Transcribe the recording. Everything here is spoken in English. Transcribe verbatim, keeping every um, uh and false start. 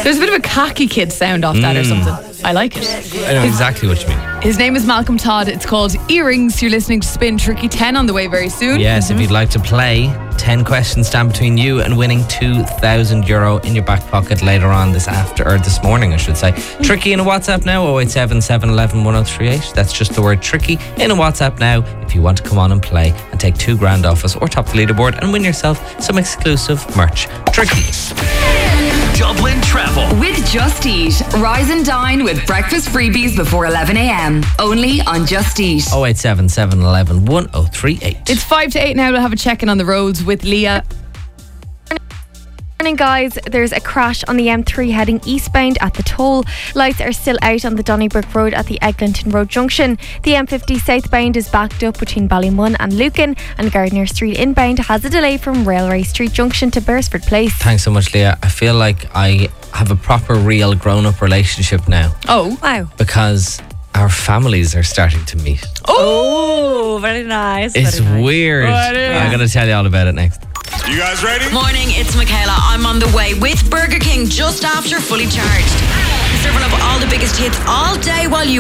There's a bit of a khaki kid sound off that or something. I like it. I know exactly what you mean. His name is Malcolm Todd. It's called Earrings. You're listening to Spin Tricky ten on the way very soon. Yes, if you'd like to play, ten questions stand between you and winning two thousand euro in your back pocket later on this after, or this morning I should say. Tricky in a WhatsApp now, oh eight seven, seven one one, one oh three eight. That's just the word tricky in a WhatsApp now if you want to come on and play and take two grand off us or top the leaderboard and win yourself some exclusive merch. Tricky. Dublin Travel with Just Eat. Rise and dine with breakfast freebies before eleven a.m. Only on Just Eat. oh eight seven, seven one one, one oh three eight. It's five to eight now. We'll have a check-in on the roads with Leah. Morning, guys. There's a crash on the M three heading eastbound at the toll. Lights are still out on the Donnybrook Road at the Eglinton Road junction. The M fifty southbound is backed up between Ballymun and Lucan, and Gardner Street inbound has a delay from Railway Street junction to Beresford Place. Thanks so much, Leah. I feel like I have a proper, real grown-up relationship now. Oh, wow. Because our families are starting to meet. Oh, very nice. It's very nice. weird. Oh, it is. I'm going to tell you all about it next. You guys ready? Morning, it's Michaela. I'm on the way with Burger King just after Fully Charged. Serving up all the biggest hits all day while you